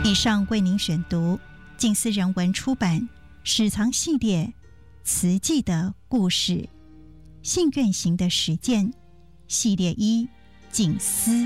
以上为您选读静思人文出版史藏系列慈济的故事，信愿行的实践系列1静思。